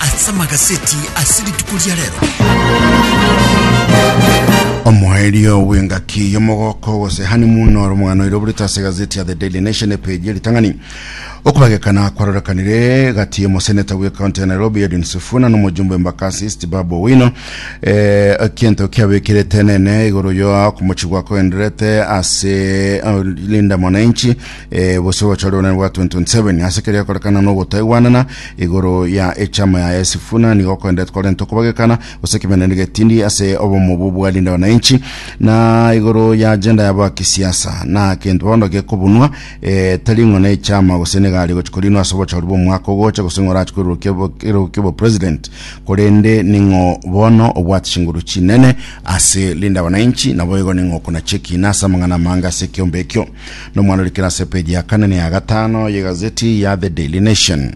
asama gazeti asili tukulia lero Omwaelio wengaki yomogoko wose hanimuno rumwana irobulita gazeti ya The Daily Nation page litangani okubagekana kwarorakanire gati mo senator we county Nairobi Edwin Sifuna no mujumbe Embakasi East Babu Wino kiento kyabekire tenene igoro yo kumuchigwa ko endrete ase linda mwananchi bose wacharo na 2027 asekeria korekana no gotaiwanana igoro ya echama ya Sifuna ni goko endete korento kubagekana osekimenene tindi ase obomububu wa linda mwananchi na igoro ya agenda ya ba kisiasa na kento bondo gekubunwa talingo na echama gosene gali gochikolino asobo charubo mwako gocha gusengora chikuru kebo president korende ningo bono obwatishinguru chinene ase linda wananchi na boyego ningo kuna cheki nasa mangana manga sekyombekyo no mwana likira sepeji ya kanene ya gatano ya gazeti ya The Daily Nation.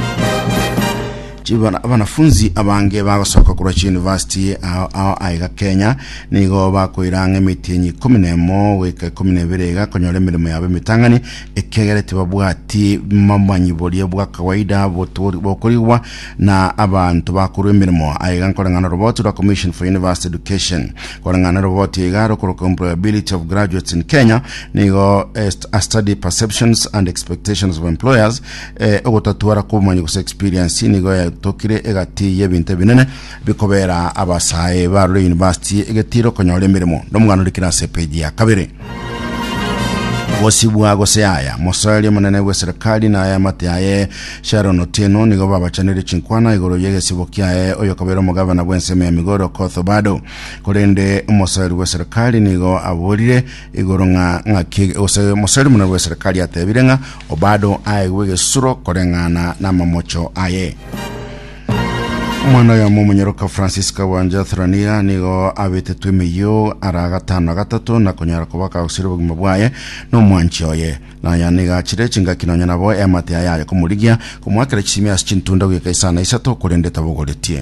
Abanafunzi abange bagosoka kuri University aiga Kenya nigo bakoiranga mitinyi 11 weka 12 konyore mirimo yabe mitangani ekegerete babwati mamanyibolie bwa kawaida bokoriwa na abantu bakuru emirimo aiga nkorangana robot ra Commission for University Education korangana robot igaro koro employability of graduates in Kenya nigo study perceptions and expectations of employers ogotatuara kumanyi experience nigo tokire egati yebinte binene bikobera abasaye ba University egetiro konyore mirimo no mwana likira sepeji ya kabere wosibwa goseaya mosali munene we serikali na aya mataye Sharon Otieno nigo babachanire chinkwana igoro yege sibokiae oyo kabero mugavana bwenseme ya Migoro Kotho bado korende mosali we serikali nigo aborire igoro nga mosali munene we serikali atebirenga obado aye wege suro korengana na mamocho aye mwana ya mumunyeroka Francisca Wanja Thrania nigo abete twemiyo araga 5 na konyara kubaka usiro bugima bwaye no mwanchi oye na yaniga chire chinga kinonya nabo emate yaye kumurigia kumwakira chimia chintunda gwikaisana isato kurendeta bogoretie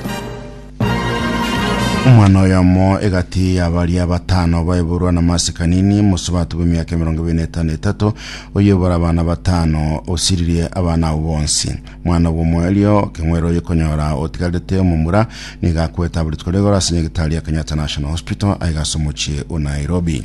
mwana ya mo egati yabali abatano bayiburwa na masikanini musubatu b'imyaka 23 oyobora abana batano osiririe abana bonsi mwana w'umwelio kenwero yikonyora otigadete mumura niga kweta buri tkoregora sinyegitali ya Kenyatta National Hospital aigasomochie Nairobi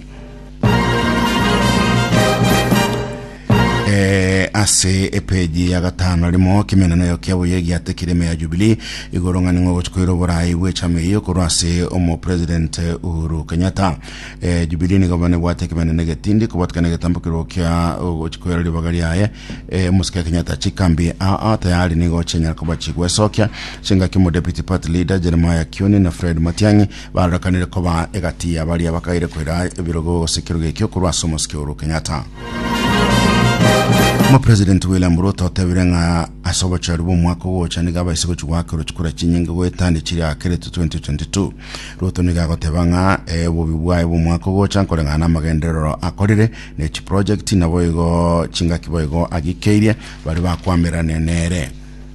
ase epeji ya gatano limo kimenana yo kyabo yegi atekireme ya Jubilee igoronga ningo gochikoiro borai wechame yo korase omo president Uhuru Kenyatta Jubilee ni gobane bwate kimenana getindi kubatkana getambukiro kya gochikoiro libagari yaye musika Kenyatta chikambi tayari ni gochenya kubachigwe sokya chenga kimo deputy party leader Jeremiah Kioni na Fred Matiang'i barakanire koba egati abali abakaire kwera ebirogo sekiruge kyo kurasa musika Uhuru Kenyatta President William Ruto tabirenga asoba charubu mwako wocha nigaba isigo chwako ruchukura chinyinga wetandi chiri akeretu 2022 Ruto niga gotebanga bobibwaye bu mwako wocha nkorenga na magendero akorire ne chi project na boyego chinga kiboyego agikeirie bari bakwamira nenere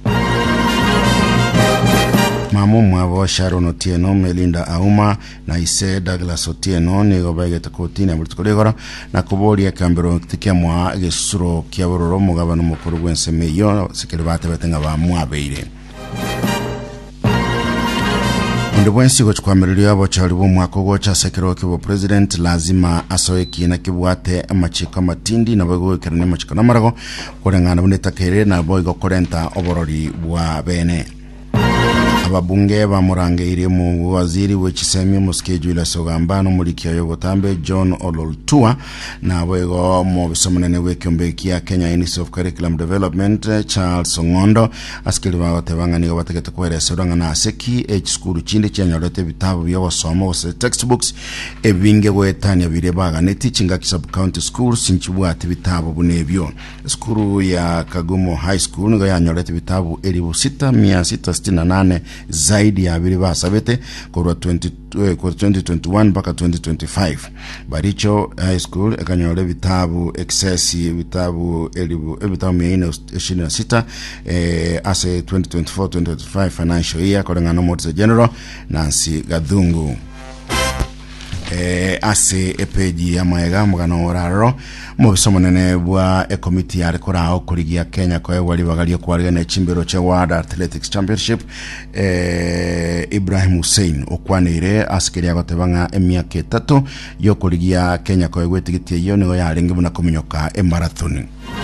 Mamu mwabo Sharon Otieno Melinda Auma na ise Douglas Otieno nigo bageta kotini abutkoregora na kuboria kambero tikia mwa gesuro kiabororo mugabano mukuru gwensemeyo sikiribate batenga ba mwabeire Ndibwensi gochkwamiriria bochari bo mwako gocha sekero kibo president lazima asoeki na kibwate amachiko matindi na bogo kerene machiko namarago korengana bunetakere na bogo korenta oborori bwa bene ababunge bamurangeire mu waziri w'ekisemi muskejula sogambano muri kiyo botambe John Ololtua na bwego mu bisomonene w'ekyombe ya Kenya Institute of Curriculum Development Charles Ngondo askiri batebanga nigo bategete kwereseranga na seki school chinde cyanyorete bitabo by'osomo se textbooks ebinge gwetanya birebaga ne teaching sub county schools sinchibwate bitabo bunebyo school ya Kagumo High School nigo yanyorete bitabo 6668 zaidi ya abiri basabete kwa 2021 mpaka 2025 Baricho High School ekanyole vitabu excess vitabu 26 ase 2024-2025 financial year kwa ngano Motse General Nancy Gadhungu ase epeji ya maega mugano oraro mu bisomonene bwa committee ya rekora kurigia Kenya kwa wali bagalie kwarigana chimbero cha World Athletics Championship Ibrahim Hussein okwanire asikiri agotebanga emyaka 3 yo kurigia Kenya kwa gwetigitie yo nigo yarengi buna kuminyoka marathon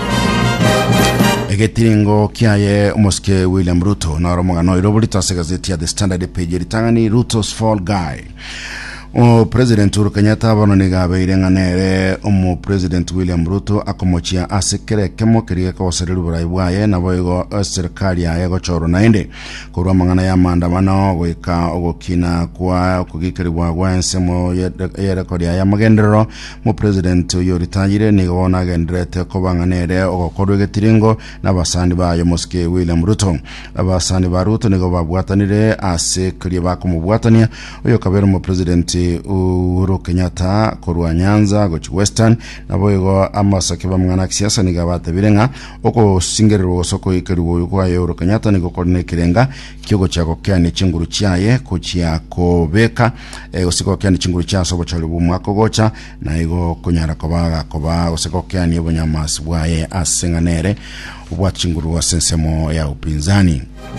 egetiringo kiaye umuske William Ruto na romogano irobulito asegazeti ya The Standard page ritangani Ruto's Fall Guy. President Uhuru Kenyatta banoniga beirenganere President William Ruto akomochia asekere kemo kiriye ko seriru burayi bwaye na boyego serikali yaye gochoro nainde kurwa mangana ya maandamano goika ogokina kwa kugikiribwa gwansemo ye record ya magendero mu president yo ritangire ni gona gendrete ko banganere ogokorwe getiringo n'abasandi bayo muske William Ruto abasandi ba Ruto ni go babwatanire asekiri bakomubwatania uyo kabera mu president Uhuru Kenyatta korwa Nyanza gochi Western naboyego amasake bamwana kisiasa nigabate birenga oko singerero soko ikeriwo yuko ya Uhuru Kenyatta nigo korne kirenga kyogo chako kyane chinguru cyaye kuchia ko beka osiko kyane chinguru cya sobo cyari bumwako gocha na igo kunyara koba osiko kyane bunyamasi bwaye asenganere ubwa chinguru wasensemo ya upinzani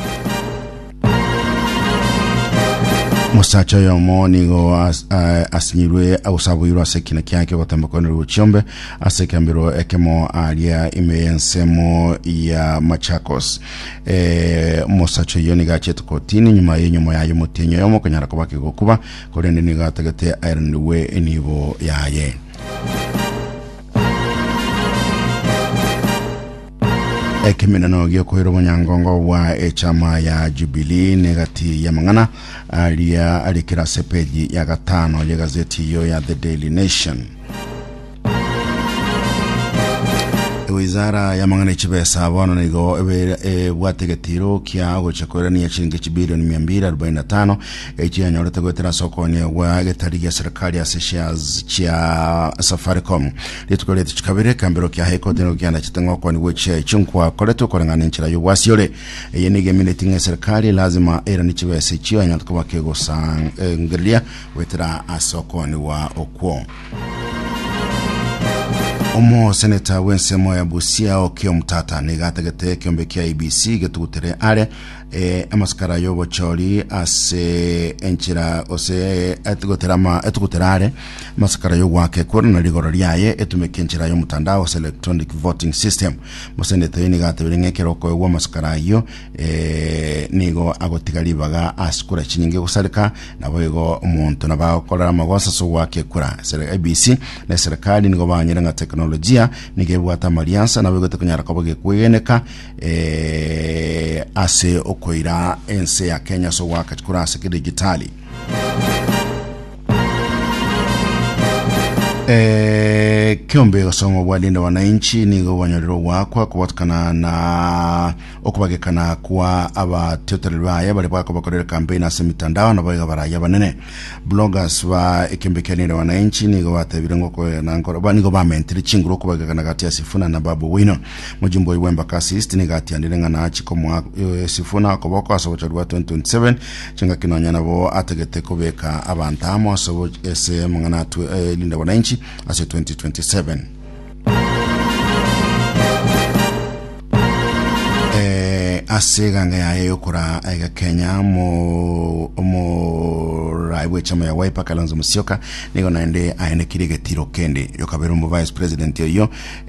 Musacha yomo nigo asinyirwe ausabuyiro asekina kyake gotambakone ruchombe asekambiro ekemo alia imeyensemo ya Machakos Musacha yoniga chetukotini nyuma yayo mutinyo yomo kanyara kubaki gokuba korende niga tagate iron way enivo yaye Ekimina no gyo kohero munyangongo wa echama ya Jubilee negati ya mangana alikira sepeji ya gatano ya gazeti yo ya The Daily Nation. Wizara ya mangana chibesa bono nigo bwategetiro kya gochakorani ya shilingi bilioni 245 echianyorete gotera sokoni wa getari ya serikali ya shares cha Safaricom litukolete chikabire kambiro kya heko dino kyana chitengo kwa ni weche chunkwa koleto korangana nchira yo wasiole yenige minetinga serikali lazima era ni chibesa chiyo anyatko bakego sang ngirlia wetera asokoni wa okwo Senator Wensemo ya Busia Okio Mtata nigatagete kiombe kia IBC getugutere are amaskara yo bochori ase enchira ose etuguterare maskara yo wake kora na rigoro lyaye etumeke enchira yo mutandao electronic voting system Senator nigatebere ngekero ko wa maskara yo nigo agotigalibaga askura chinyinge gusarika naboyego umuntu nabakorera amagosa so wake kura IBC na serikali nigo banyira teknolojia nigebwata maliansa nabego kunyara koboge kwegeneka ase okoira ense ya Kenya so waka kurasa kidijitali kiombe osomo walinda wananchi nigo wanyolero wakwa kuwatukana na okubagekana kuwa aba teotelelwaye bali bako bakorera campaign ase mitandao na boiga baraya banene bloggers ba ekimbekenera wananchi nigo batebirengo ko nankoro banigo bamentiri chinguro kubagekana gati ya Sifuna na Babu Wino mujimbo iwemba kasist ni gati andirenga na chikomo Sifuna koboko asobochorwa 2027 chinga kinonya nabo ategete kubeka abantamo asobo ese mungana linda wananchi ase 2027 aseganga yaye okura ega Kenya mo raiwe chama ya Wiper Kalonzo Musyoka nigo naende aende kirige tiro kende yokabero mu vice president yo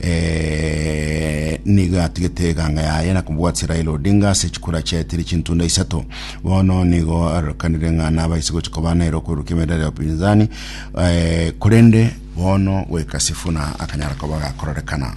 nigo atigete ganga yaye na kubwatira Raila Odinga sechukura chetiri chintunda isato bono nigo arokanirenga na baisigo chikobana erokuru kimedali ya upinzani kurende bono weka Sifuna akanyara kobaga kororekana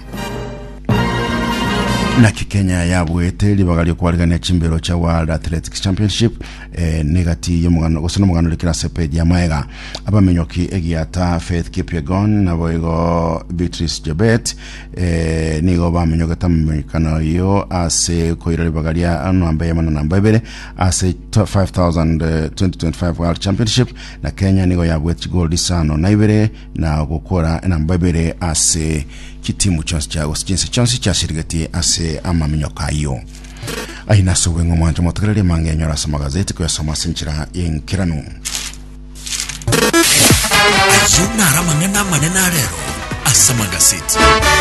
na Kenya yabwete libagali kwarigana chimbero cha World Athletics Championship negati yomugano gosino mugano likira sepeji ya maega abamenyoki egiata Faith Kipyegon na boyego Beatrice Jebet nigo bamenyoka tamikana yo ase koira libagali anu ambaye mana namba ebere ase 2025 World Championship na Kenya nigo yabwete gold isano na ibere na gukora namba ebere ase kitimu chonsi cha jinsi chonsi cha shirigati ase amaminyoka yo aina suwengo mwanje motokerere mangenyora sa magazeti ko yasoma sinchira inkiranu Yunara mangana manena rero asamagasiti.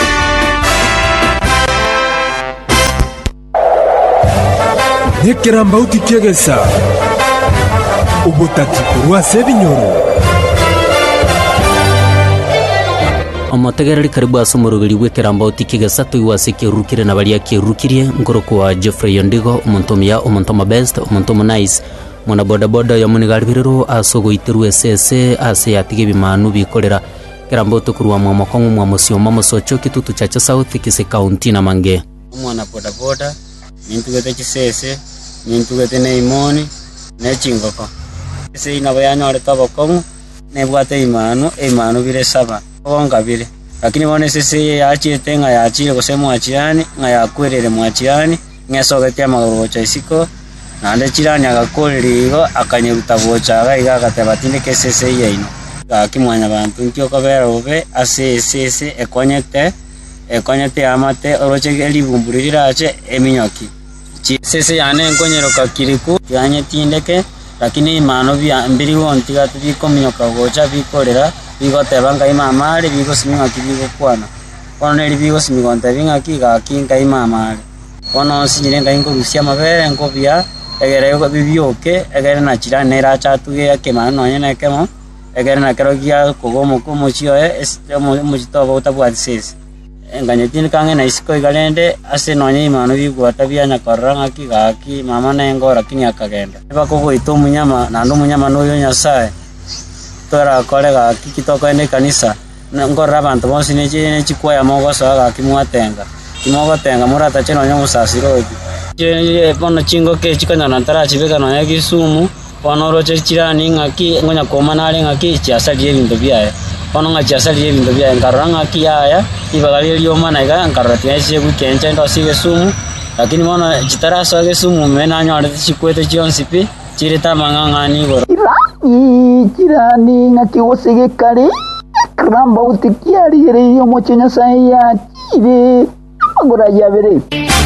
Nekera uti kiegesa ubutati kurwa sebinyoro Omotegereri karibu asomorogeri gwekera uti kiegesa tuiwase kirukire na baria kirukirie ngoroko wa Jeffrey Yondigo omontomia omontoma best omontomo nice mwana boda ya munigaribiriro asogo iterwe sese ase yatige bimanu bikorera kerambo tukurwa mu makongo mu musio mamosocho kitutu chacha south kise county na mange mwana boda nintugete kisese nintugete neimoni nechingoko ese inabo yanore taboko nebwate imanu bire saba onga bire lakini wone sese yachite nga yachire gosemo achiani nga yakwerere mwachiani ngesogete amagoro cha isiko nande chirani agakorerigo akanyeruta bochaga igagateba kesese yeino akimwanya abantu ntyo kaberobe ase sese ekonyete amate oroche elibumburira ache eminyoki sese yane nkonyeroka kiriku yanye tindeke lakini imano bya mbiri wontiga tubikomyoka gocha bikorera bigoteba nga imamari bigosimwa kibigokwana oneri bigosimigonta binga kiga kinga imamari ono sinyirenga inkorusia mabere nkobya egere yuko bibyoke egere na chira nera chatuge yakemana nonye nekemo egere na kerogia kogomo komochioe mujitoba utabwa sese enganyetini kange na isiko igalende ase nonye imano bigwata byanya koranga kigaki mama nengora kinya kagenda bakogo ito munyama nando munyama noyo nyasaye tora kolega kikitoko ene kanisa ngora abantu bonsi ne chikwaya mogo saga kimwatenga kimogotenga murata cheno nyo musasiro je bono chingo ke chikana nantara chibega no yagisumu bonoro che chirani ngaki ngonya komanale ngaki chiasali ebintu byaye bono ngachi asali ebintu byaye ngaranga kiaya ibagali lyoma iga ngarati ese gukencha ndo sigesumu lakini bono chitaraso gesumu mena nyore chikwete chionsipi chirita mangangani boro chirani ngaki wosege kare kramba utikiari yo mochenya saya chire agora yabere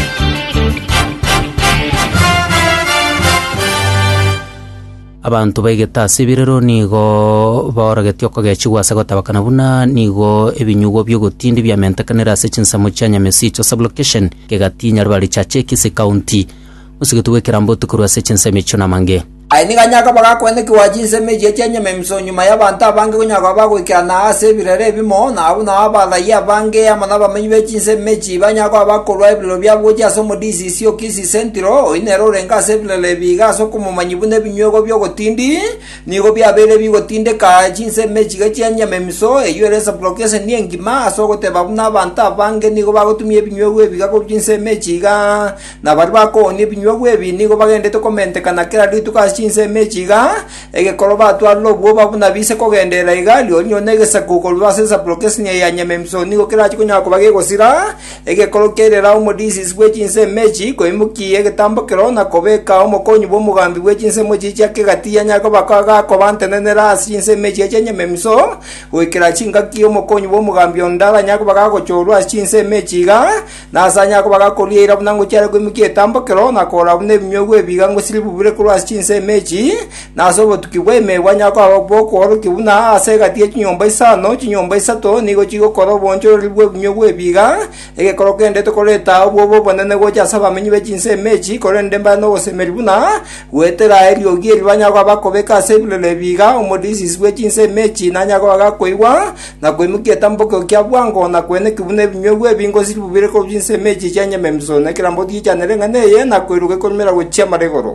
abantu baigeta sibirero nigo baoragetio kogechigwasa gotabakana buna nigo ebinyugo byo gotindi bya mentakanera se chinsamo cyanya mesicho sublocation kegatinya rwali chache kise county usigetuwe kirambo tukurwa se chinsame chona mange ainiga nyaka baga kwene kiwajinse meje chenye memso nyuma y'abantu abange kunyaka bagwikana ase birere bimo nabu nabala yabange amana bamenyi bechinse meji banyaka abakolwa ebilo byabo cyaso mu DCC okisi centro inero renga ase birere biga so kumumanyi bune binyogo byo gotindi nigo byabere bigotinde ka chinse meji gacyenye memso eyeresa blockation ni engima aso goteba buna abantu abange nigo bagotumye binyogo biga ko chinse meji ga nabari bako ni binyogo ebi nigo bagende to comment kana kera lituka chinse mechiga ege koroba twalo boba buna bise kogendera igali onyo negesa kukolwa sesa blockation ya nyamemso niko kira chikunya ko bage gosira ege korokerera umo disease we chinse mechi ko imuki ege tambo kero na kobeka umo konyu bo mugambi we chinse mochi chake gatia nyako bakaga ko bantenera chinse mechi ya nyamemso we kira chinga ki umo konyu bo mugambi ondala nyako bakaga ko chorwa chinse mechiga na sanya ko bakaga kolira bunango cyare ko imuki tambo kero na kora bune bimyogwe bigango silibu bure kurwa chinse mechi nasobo tukiweme wanyako aboko oro kibuna asega tie chinyomba isano chinyomba isato nigo chigo koro bonjo libwe nyogwe biga ege koro kende to koleta obo bonene go cha saba menyi bechinse mechi kore ndemba no semeribuna wetera erio gieri wanyako abakobeka sebule biga omodisi swe chinse mechi nanyako agakoiwa na kwemukie tamboko kya bwango na kwene kibune nyogwe bingo silibubire ko chinse mechi cyanya memzo na kirambo di chanere ngane na kweruke kolmera go chia maregoro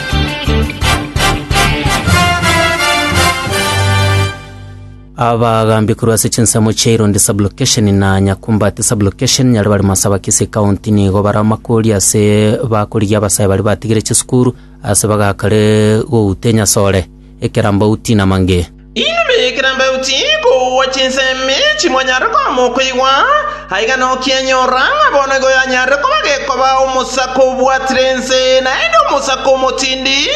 abagambi kurwa se chinsamo cheiro ndi sublocation na nyakumbati sublocation nyari bari masaba kise county nigo baramakuri ase bakuriya abasaye bari batigire chisukuru ase bagakare go utenya sore ekeramba utina mange Inube keramba utiko wachinse chimonyara kwa mokuiwa haiga no kienyoranga bona go yanyara kwa bage kwa umusako bwa trense na endo musako motindi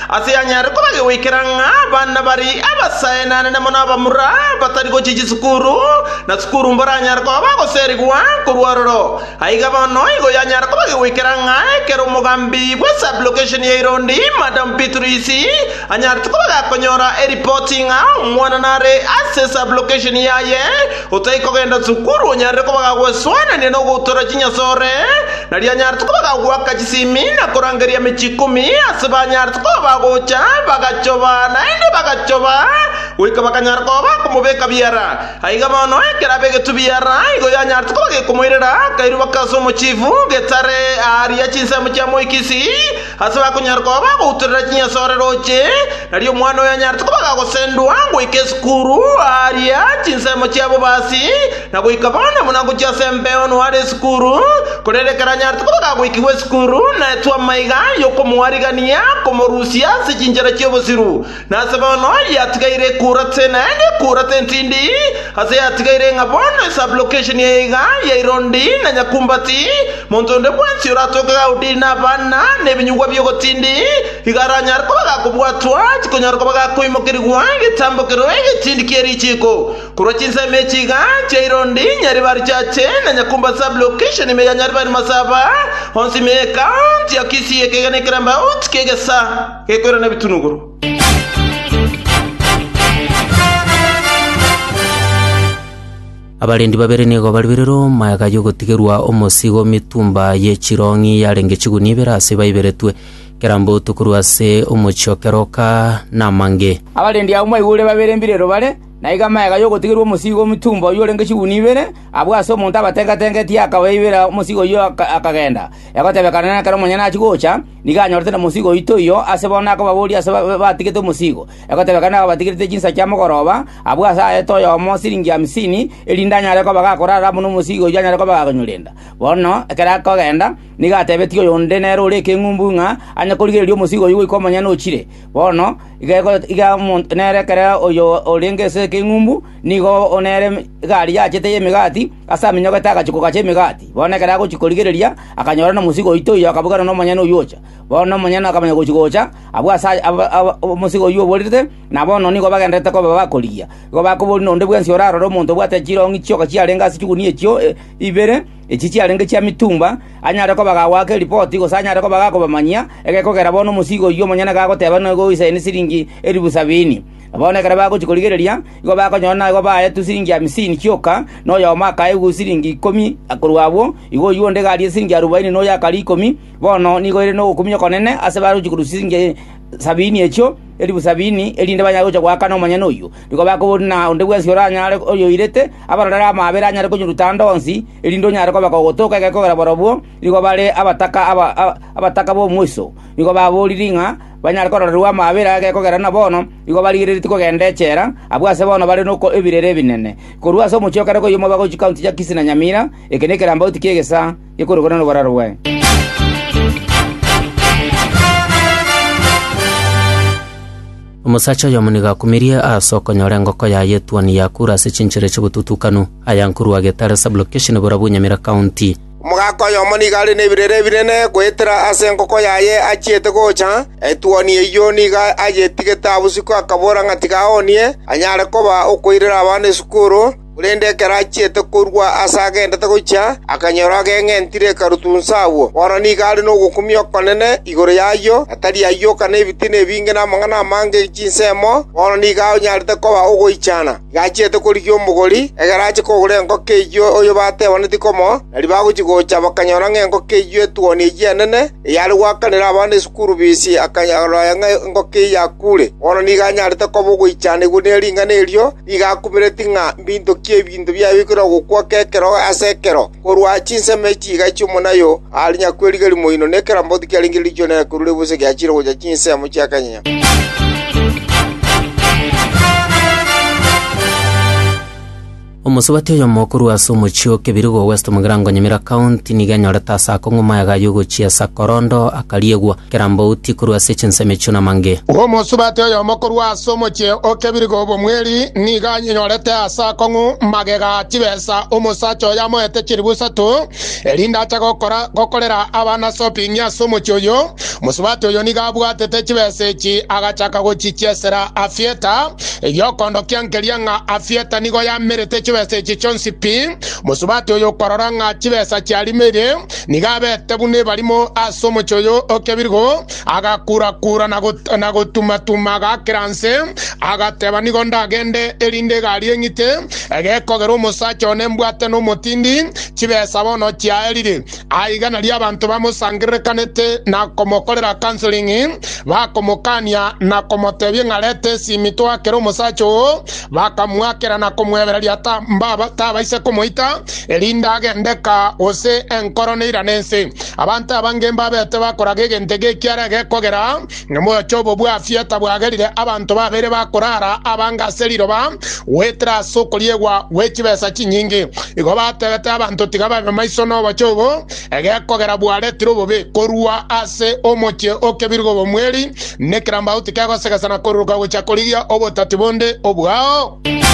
ase anyare ko bagwikira bana bari abasaena nene mona bamura batari go chichi sukuru na sukuru mbara anyare ko bagoseri gwa kurwaroro aiga bono igo yanyare ko bagwikira kero mugambi bwa sub location ya Irondi Madam Petrisi anyare ko bagakonyora reporting mwana nare ase sub location yaye utai ko genda sukuru anyare ko bagweswana ne no gutora chinya sore nari anyare ko bagwaka chisimi na kurangaria michikumi asibanyare ko bagocha bagachoba naende bagachoba wika bakanyare ko bakumubeka biara aiga bono ekera bege tubiara igo yanyare ko bagekumuirera kairu bakaso mu chifu getare ari yachinsa mu cyamo ikisi asaba kunyare ko bagutura chinya sore roche nari omwana yanyare ko bagagosendwa ngo ikeskuru ari yachinsa mu cyabo basi nabo ikabana munango cya sembe ono wale skuru kurere karanyare ko bagagwikiwe skuru na twa maiga yoko muwarigania komo Rusia sichinjara cyobosiru nasaba no yatgaire kurate nande kurate ntindi ase yatgaire ngabone sub location yega ya Irondi na Nyakumbati montonde bwansi uratoka udina bana nebinyugwa byo tindi igaranyare ko bagakubwatwa kikonyara ko bagakwimokirwa gitambo kirwege tindi kiri chiko kurochinsa mechiga cha Irondi nyari bari chache na Nyakumba sub location me nyari bari masaba onsi me account ya kisi yekegane kiramba utkegesa kekwera na bitunuguru abarendi babere nigo baribiriro mayaga yo gutigerwa omosigo mitumba ye Chirongi yarenge chigunibera ase baiberetwe kerambo tukurwa se omochokeroka na mange abarendi abo maigure babere mbirero bare naiga mayaga yo gutigerwa omosigo mitumba yo renge chigunibere abwaso omuntu abatengatengetia akabaibera omosigo yo akagenda yakotebekana na karo monyana achigocha niganyorete na musigo ito yo ase bona ko baburi ase batigete musigo yakotebekana batigete jinsa kya mugoroba abwasa eto yo mo siringi 50 elindanya ko bagakorara muno musigo yanya ko baganyurenda bono ekera ko genda nigatebetio yonde nero reke ngumbunga anya korigerio musigo yugo ikomanya no chire bono iga nere kera oyo orengese ke ngumbu nigo onere gari yachete yemigati asa minyoga taka chikuka chemigati bono kera ko chikorigeria akanyora na musigo ito yo akabugana no manyano yocha bono manyana akamanya gochigocha abwasa musigo yo bolite na bono nigo bagendete ko babakoria go bakobori nonde bwensi oraro ro muntu bwate Chirongi chioka chiarenga sichuguni ekyo ibere echichi arenge chia mitumba anyara ko bagawake report go sanyara ko bagako bamanya egekogera bono musigo yo manyana gagoteba no go isa ni siringi 70 abone kara bago chikorigereria go bako nyona go bae tu siringi 50 chioka no yo maka egu siringi 10 akurwabo igo yonde gari siringi 40 no ya kali 10 bono nigo ire no kumyo konene asebaru chikuru siringi 70 echo 70 elinde banyago cha kwaka no manyano uyu nigo bako na onde gwesi oranyare oyo irete abarara mabera anyare ko nyurutando onsi elindo nyare ko bako gotoka gekogera borobo nigo bale abataka bo mwiso nigo baboliringa banyare ko ruwa mabera gekogera na bono nigo baligiriti ko gende chera abwase bono bale no ko ebirere binene korwa so muchokare ko yomo bago county ya Kisii na Nyamira ekenekera mbauti kegesa yekorogona no bararwe omusacha yomuniga kumiria asoko nyorengo ko yayetwani yakura se chinchire chibututukanu ayankuru agetara sub location burabu Nyamira county mugako yomoni gari ne birere birene gwetera asengo ko yaye achiete gocha etwoni eyo niga ayetigeta abusiko akabora ngatiga onie anyare ko ba okoirera abane sukuru urende kerachiete kurwa asagende tagocha akanyora gengentire karutunsawo orani gari no gukumyo konene igoro yayo atari yayo kane bitine binge na mangana mange chinsemo orani ga nyarite ko ba ogoichana gachiete kurigyo mugori egarache ko gurengo keyo oyo bate waniti komo ari bago chigocha bakanyora ngengo keyo tuoni yenene yari wakanira abane sukuru bisi akanyora ngo keya kure orani ga nyarite ko bogoichana guneringa neryo igakumire tinga bintu ebintu bya bikira gukwa kekero asekero korwa chinseme chiga cyumunayo alinya kwerigeri muino nekera mbodi kyalingiri cyo na kurure buse gyachiro goja chinsemo cyakanya Omusubati oyo mokuru ase omochio kebirigo West Mugirango Nyamira County niga nyoreta asa kong'oma yaga yogochia sa korondo akariegwa kerambo uti kuru ase chinseme chuna mange. Omusubati oyo mokuru ase omochio okebirigo bomweri niga nyoreta asa kongu magega chibesa omusacho ya moete chiribusatu erinda cha gokorera abana shopping ya omochio oyo. Omusubati oyo niga abwatete chibesa echi agachaka gochichiesera afieta yokondo kiankerianga afieta nigo ya merete chibesa chichonsi pi musubati oyo kororanga chibesa chalimere nigabete bune barimo asomo choyo okebirgo agakura na gotuma gakranse agateba nigo ndagende erinde gari engite egekogera umusacho nembwate no mutindi chibesa bono chiaerire aigana lia abantu bamusangirekanete na komokorera counseling bakomokania na komotebye ngarete simito akero umusacho bakamwakera na komwebereria mbaba tabaise komoita elinda agendeka ose enkoroneira nense abantu abangemba bete bakoraga egentege kiara gekogera ngemo chobo bwa fiata bwagerire abantu babere bakorara abangaseriro ba wetra sokoliegwa wechibesa chinyingi igo batebete abantu tigaba maiso no bachobo egekogera bware tirobobe korua ase omoche okebirgo bomweri nekramba utikago segasana koruka wechakoligia obotatibonde obwao.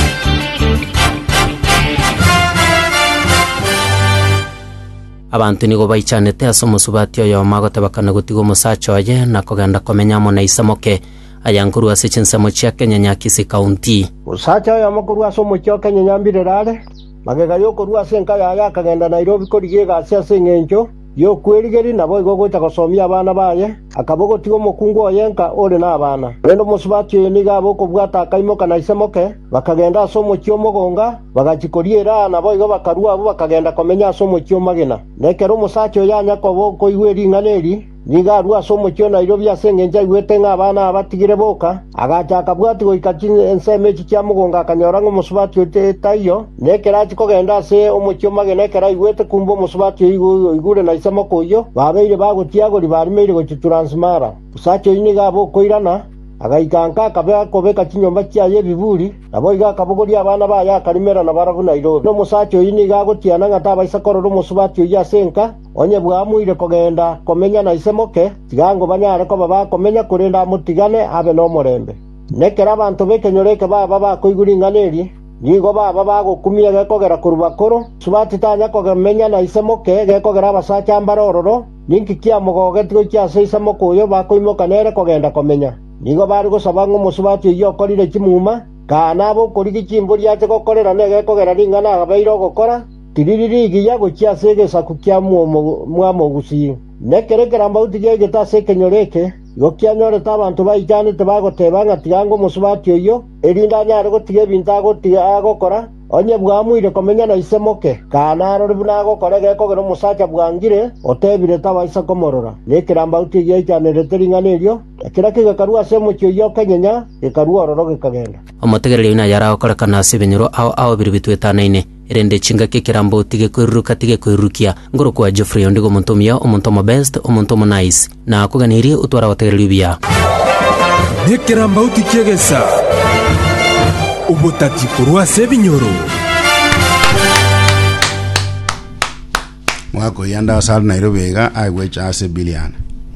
Abantu nigo baichanete ase omusubati oyo magotebakana gotiga omusacho oye na kogenda komenya mo na isamoke ayankuru ase chinsemo chia Kenya Nyakisi County. Musacho oyo mokuru ase omochio Kenya Nyambirerare magega yokorua ase enka yaya akagenda Nairobi korigiega ase eng'encho yokwirigeri nabo igogota gosomia abana baye akabogotiga omokungu oyenka ore na abana rendo omusubati oyo niga abokobwata akaimoka na isamoke bakagenda ase omochio omogonga bagachikoriera nabo igo bakarua abo bakagenda komenya ase omochio magena nekero omusacho oyo anyakobo koigwa ering'ana eri niga arua ase omochio Nairobi ase eng'encho aigwete ng'a abana abatigire boka agachaka bwati goika enseme echi chia mogonga akanyora ng'a omusubati oyo taiyo nekero achikogenda ase omochio magena ekero aigwete kumba omusubati oyo igure na isamoke oyo babeire bagotiagori barimeire gochituransmara omusacho oyo niga abokoirana agaikanka akabea kobeka chinyomba chiaye ebiburi nabo iga akabogoria abana baye akarimera na barabu Nairobi omusacho oyo niga agotiana ng'a tabaisa korora omusubati oyo ase enka onye bwamuire kogenda komenya na isamoke tigango banyare koba bakomenya kurenda amutigane abe no morembe nekera abantu bekenyoreke baba bakoigura ing'ana eri nigo baba bagokumia gekogera kurubakoro subati tanya kogemenya na isamoke gekogera abasacha ambarororo ninki kia mogoge tigo kia se isamoke oyo bakoimoka nere kogenda komenya nigo bari gosaba ng'o omusubati oyo okorire chimuma kana abo korigi chimbori ate gokorera negekogera ring'ana agabeire ogokora tiriririgiya gochia se egesaku kia mwamogusi nekerekera mbauti gegeta ase ekenyoreke gokianyoreta abantu baichanete bagoteba ng'a tiga ng'o omusubati oyo erinda anyare gotiga ebinto agokora onye bwamuire komenya na isamoke kana arore buna agokora gekogera omusacha bwangire otebire tabaisa komorora nekera mbauti geichanerete ring'ana erio ekera kigekarua ase omochio oyo Kenya gekarua ororo gekagenda omotegereri una yara okorekana ase ebinyoro ao biri bitwetanaine erende chinga kekerambo tige kwiruka tige kwirukia ngoro kwa Geoffrey Ondigo Montomia omontomo best omontomo nice na kuganirie utwara otegereri bia nekeramba utikegesa ubutati kurwa sebinyoro mwako yanda asal Nairobi ga aiwecha ase biliana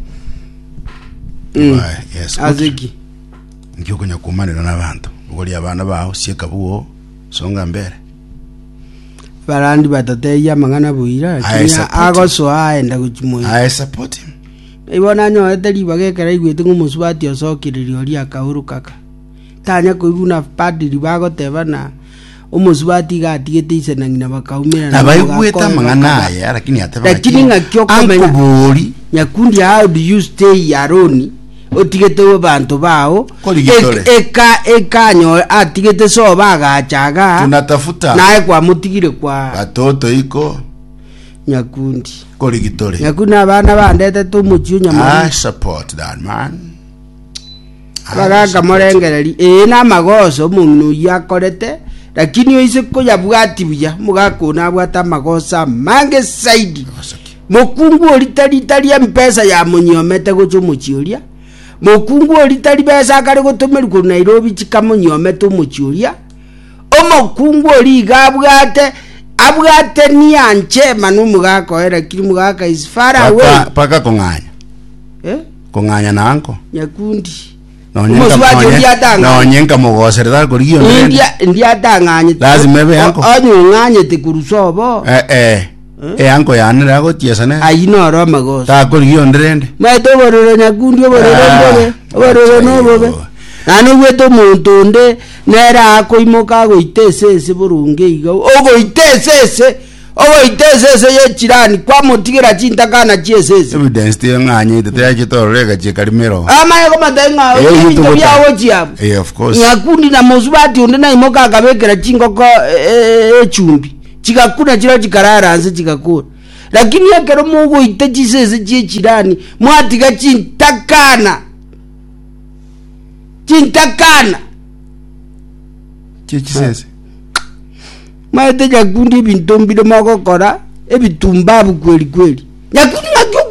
yes aziki ngyo konya kumanira n'abantu ugoli abana baho sieka buo songa mbere barandi batateya mangana buira kinya agoso aenda guchimoy I support him ibona nyo eteri bagekera igwete ng'omusubati osokiririo ria kauru kaka tanya koiguna padiri bagoteba na omusubati gatigete isena ngina bakaumira na baigweta mangana aya lakini ateba lakini ngakyo komenya nyakundi how do you stay alone otigete abantu bao eka nyo atigete so bagachaga tunatafuta nae kwa mutigire kwa batoto iko nyakundi koligitore nyakuna abana bandete tumuchio nyamara I support that man bagaga morengereri na magoso munu yakorete lakini oise koja bwati buya mugakona bwata magosa mange saidi mokungu olitari mpesa ya munyomete gocho muchioria mokungu olitari besa kare gotomeru ku Nairobi chikamunyomete muchioria omokungu oliga abwate ni anchema numugako era kiri mugaka is far away paka konganya konganya nanko Nyakundi nonyenga mugoserera kuriyo ndia danganye lazima be yanko anyunganye te kurusobo yanko yanira agotiesane ayinoro magoso ta kuriyo ndrende maito bororo Nyakundi bororo no bobe nanu gweto muntu nde nera akoimoka goitesese burunge iga ogoitesese ye chirani kwa motigira chintakana chiesese evidence te nganye te ya chitorega chikarimero ama yego matenga ibintu byawo chiabu of course Nyakundi na mozubati onde na imoka akabekera chingoko echumbi chikakuna chiro chikararanze chikakura lakini yakero mugo itechisese chirani mwatiga chintakana chisese maete Nyakundi bintombile makokora ebitumbabu kweli Nyakundi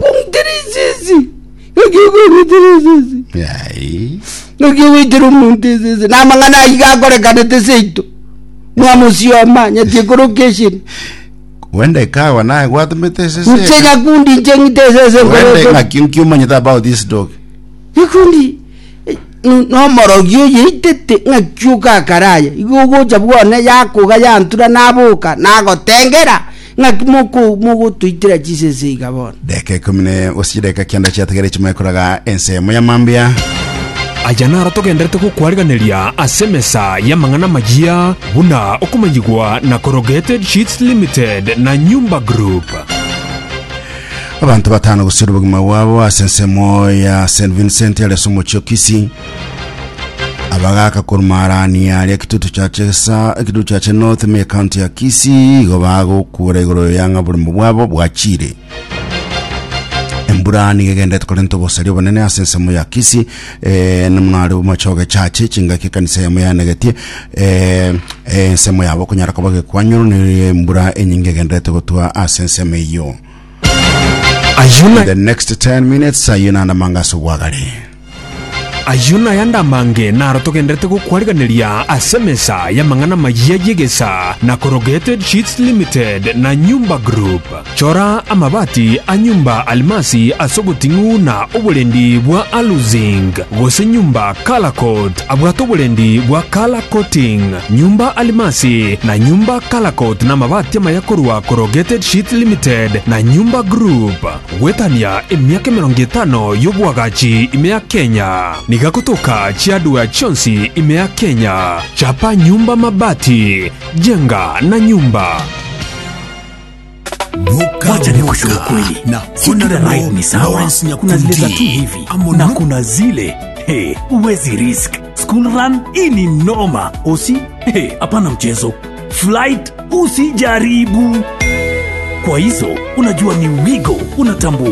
ngakyo muntesese namangana igakore teseito mwamusioma nyatikorocation wenda ikawa naye gwatumete Nyakundi njengitesese wenda ngakiumanyita about this dog Nyakundi no morogyo yitete ngakyuka karaya igogo jabwone yakuga yantura nabuka nagotengera ngakimoko tuitira chisese igabona deke kumine osireka kyanda cyategere chimekoraga ensemo ya mambia ajanara togenderete kukwariganiria asemesa ya mang'ana magia buna okumanyigwa na Corrugated Sheets Limited na Nyumba Group. Abantu batano gusira ubugima wabo asensemo ya St Vincent ya Somo Chokisi abagaka kurmarani ali kitutu cha North May County ya Kisii gobago kuregoro yanga burimo bwabo bwachire emburani gegenda tukolento bosari bonene asensemo ya Kisii namnari umachoga chache chingake kanisa ya moya negati ensemo yabo kunyara kabage kwanyuru ni embura enyinge genda tukotwa asensemo yo Ayuna the next 10 minutes ayuna na mangaso wagari ayuna yanda mange naro togenderete kukwariganiria asemesa ya mang'ana magia yegesa na Corrugated Sheets Limited na Nyumba Group. Chora amabati anyumba almasi asogotingu na obulendi bwa aluzing gose nyumba color coat abwato obulendi bwa color coating nyumba almasi na nyumba color coat na mabati mayakorwa Corrugated Sheets Limited na Nyumba Group. Wetania emyaka 50 yobwagachi imea Kenya niga kutoka Chiadua Chonsi imea Kenya. Chapa nyumba mabati, jenga na nyumba. Wacha ni kushuka kweli na kila ride ni sawa. Kuna zile za tu hivi na kuna zile uwezi risk. School run ini noma. Osi hapana mchezo. Flight usijaribu. Kwa hizo unajua ni wigo unatambua.